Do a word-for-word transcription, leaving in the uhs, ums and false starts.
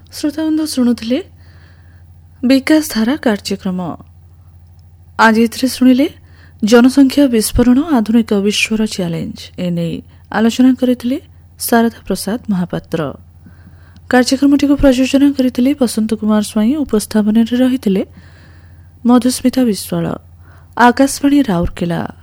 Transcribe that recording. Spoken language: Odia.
ଶ୍ରୋତାବନ୍ଧୁ ଶୁଣୁଥିଲେ ବିକାଶ ଧାରା କାର୍ଯ୍ୟକ୍ରମ। ଆଜି ଏଥିରେ ଶୁଣିଲେ ଜନସଂଖ୍ୟା ବିସ୍ଫୋରଣ ଆଧୁନିକ ବିଶ୍ୱର ଚ୍ୟାଲେଞ୍ଜ, ଏନେଇ ଆଲୋଚନା କରିଥିଲେ ଶାରଦା ପ୍ରସାଦ ମହାପାତ୍ର। କାର୍ଯ୍ୟକ୍ରମଟିକୁ ପ୍ରଯୋଜନା କରିଥିଲେ ବସନ୍ତ କୁମାର ସ୍ୱାଇଁ। ଉପସ୍ଥାପନରେ ରହିଥିଲେ ମଧୁସ୍ମିତା ବିଶ୍ୱାଳ। ଆକାଶବାଣୀ ରାଉରକେଲା।